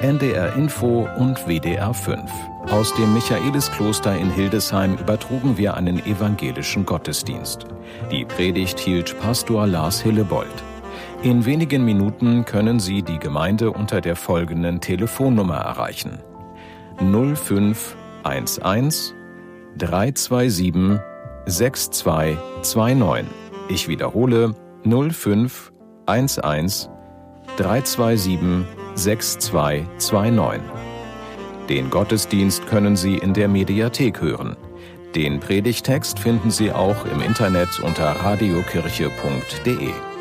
NDR Info und WDR 5. Aus dem Michaeliskloster in Hildesheim übertrugen wir einen evangelischen Gottesdienst. Die Predigt hielt Pastor Lars Hillebold. In wenigen Minuten können Sie die Gemeinde unter der folgenden Telefonnummer erreichen: 0511 327 6229. Ich wiederhole: 0511 327 6229. Den Gottesdienst können Sie in der Mediathek hören. Den Predigtext finden Sie auch im Internet unter radiokirche.de.